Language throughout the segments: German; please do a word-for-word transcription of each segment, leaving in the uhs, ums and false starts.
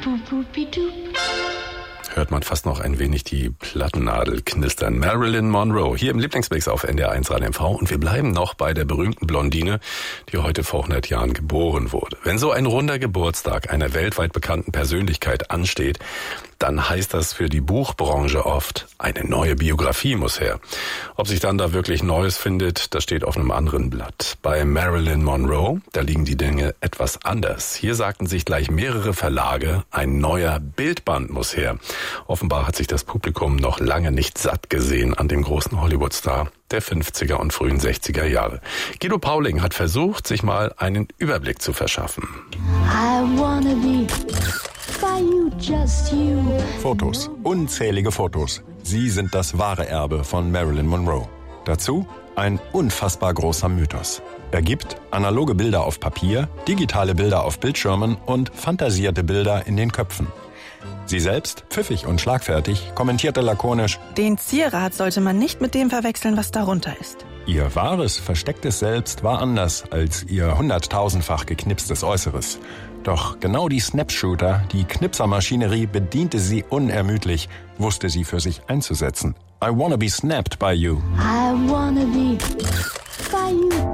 Hört man fast noch ein wenig die Plattennadel knistern. Marilyn Monroe, hier im Lieblingsmix auf N D R eins Radio M V. Und wir bleiben noch bei der berühmten Blondine, die heute vor hundert Jahren geboren wurde. Wenn so ein runder Geburtstag einer weltweit bekannten Persönlichkeit ansteht, dann heißt das für die Buchbranche oft, eine neue Biografie muss her. Ob sich dann da wirklich Neues findet, das steht auf einem anderen Blatt. Bei Marilyn Monroe, da liegen die Dinge etwas anders. Hier sagten sich gleich mehrere Verlage, ein neuer Bildband muss her. Offenbar hat sich das Publikum noch lange nicht satt gesehen an dem großen Hollywood-Star der fünfziger und frühen sechziger Jahre. Guido Pauling hat versucht, sich mal einen Überblick zu verschaffen. I wanna be by you, just you. Fotos, unzählige Fotos. Sie sind das wahre Erbe von Marilyn Monroe. Dazu ein unfassbar großer Mythos. Er gibt analoge Bilder auf Papier, digitale Bilder auf Bildschirmen und fantasierte Bilder in den Köpfen. Sie selbst, pfiffig und schlagfertig, kommentierte lakonisch: Den Zierrat sollte man nicht mit dem verwechseln, was darunter ist. Ihr wahres, verstecktes Selbst war anders als ihr hunderttausendfach geknipstes Äußeres. Doch genau die Snapshooter, die Knipsermaschinerie bediente sie unermüdlich, wusste sie für sich einzusetzen. I wanna be snapped by you. I wanna be by you.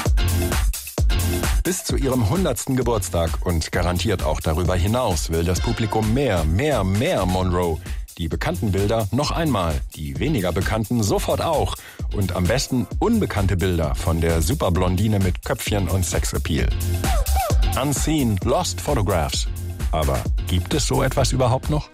Bis zu ihrem hundertsten Geburtstag und garantiert auch darüber hinaus will das Publikum mehr, mehr, mehr Monroe. Die bekannten Bilder noch einmal, die weniger bekannten sofort auch. Und am besten unbekannte Bilder von der Superblondine mit Köpfchen und Sexappeal. Unseen, Lost Photographs. Aber gibt es so etwas überhaupt noch?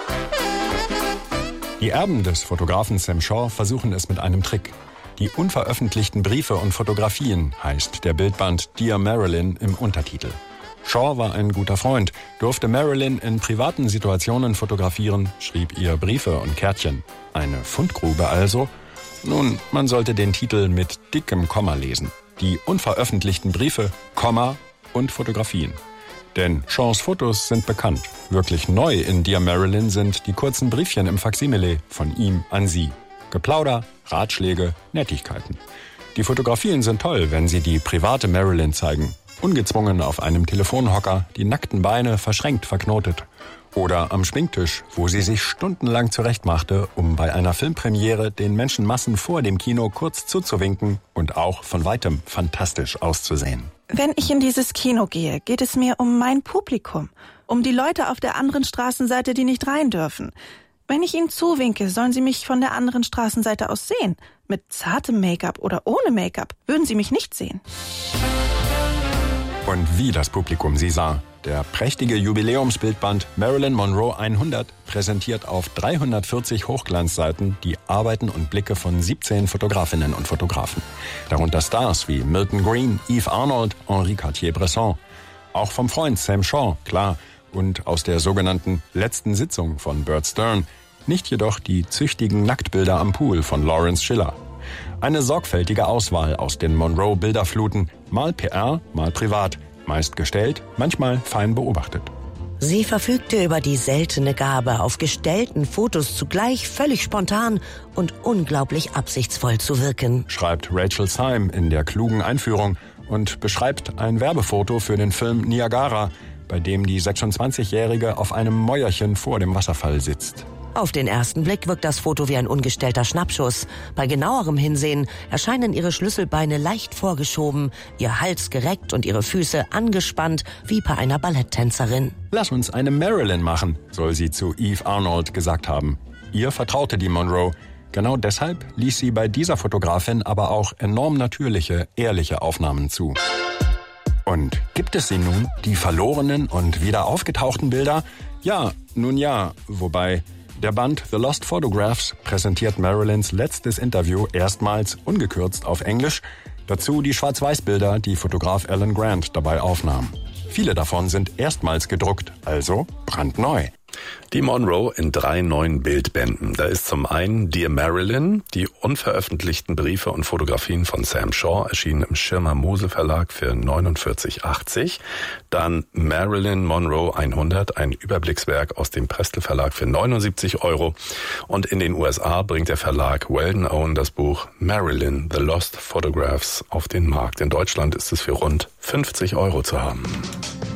Die Erben des Fotografen Sam Shaw versuchen es mit einem Trick. Die unveröffentlichten Briefe und Fotografien heißt der Bildband Dear Marilyn im Untertitel. Shaw war ein guter Freund, durfte Marilyn in privaten Situationen fotografieren, schrieb ihr Briefe und Kärtchen. Eine Fundgrube also? Nun, man sollte den Titel mit dickem Komma lesen. Die unveröffentlichten Briefe, Komma und Fotografien. Denn Shaws Fotos sind bekannt. Wirklich neu in Dear Marilyn sind die kurzen Briefchen im Faksimile von ihm an sie. Geplauder, Ratschläge, Nettigkeiten. Die Fotografien sind toll, wenn sie die private Marilyn zeigen. Ungezwungen auf einem Telefonhocker, die nackten Beine verschränkt verknotet. Oder am Schminktisch, wo sie sich stundenlang zurechtmachte, um bei einer Filmpremiere den Menschenmassen vor dem Kino kurz zuzuwinken und auch von weitem fantastisch auszusehen. Wenn ich in dieses Kino gehe, geht es mir um mein Publikum. Um die Leute auf der anderen Straßenseite, die nicht rein dürfen. Wenn ich ihnen zuwinke, sollen sie mich von der anderen Straßenseite aus sehen. Mit zartem Make-up oder ohne Make-up würden sie mich nicht sehen. Und wie das Publikum sie sah. Der prächtige Jubiläumsbildband Marilyn Monroe hundert präsentiert auf dreihundertvierzig Hochglanzseiten die Arbeiten und Blicke von siebzehn Fotografinnen und Fotografen. Darunter Stars wie Milton Green, Yves Arnold, Henri Cartier-Bresson. Auch vom Freund Sam Shaw, klar. Und aus der sogenannten letzten Sitzung von Bert Stern, nicht jedoch die züchtigen Nacktbilder am Pool von Lawrence Schiller. Eine sorgfältige Auswahl aus den Monroe-Bilderfluten, mal P R, mal privat, meist gestellt, manchmal fein beobachtet. Sie verfügte über die seltene Gabe, auf gestellten Fotos zugleich völlig spontan und unglaublich absichtsvoll zu wirken, schreibt Rachel Syme in der klugen Einführung und beschreibt ein Werbefoto für den Film Niagara, bei dem die sechsundzwanzigjährige auf einem Mäuerchen vor dem Wasserfall sitzt. Auf den ersten Blick wirkt das Foto wie ein ungestellter Schnappschuss. Bei genauerem Hinsehen erscheinen ihre Schlüsselbeine leicht vorgeschoben, ihr Hals gereckt und ihre Füße angespannt wie bei einer Balletttänzerin. Lass uns eine Marilyn machen, soll sie zu Yves Arnold gesagt haben. Ihr vertraute die Monroe. Genau deshalb ließ sie bei dieser Fotografin aber auch enorm natürliche, ehrliche Aufnahmen zu. Und gibt es sie nun, die verlorenen und wieder aufgetauchten Bilder? Ja, nun ja, wobei der Band The Lost Photographs präsentiert Marilyns letztes Interview erstmals ungekürzt auf Englisch. Dazu die Schwarz-Weiß-Bilder, die Fotograf Alan Grant dabei aufnahm. Viele davon sind erstmals gedruckt, also brandneu. Die Monroe in drei neuen Bildbänden. Da ist zum einen Dear Marilyn, die unveröffentlichten Briefe und Fotografien von Sam Shaw, erschienen im Schirmer Mose Verlag für neunundvierzig achtzig. Dann Marilyn Monroe hundert, ein Überblickswerk aus dem Prestel Verlag für neunundsiebzig Euro. Und in den U S A bringt der Verlag Weldon Owen das Buch Marilyn, The Lost Photographs auf den Markt. In Deutschland ist es für rund fünfzig Euro zu haben.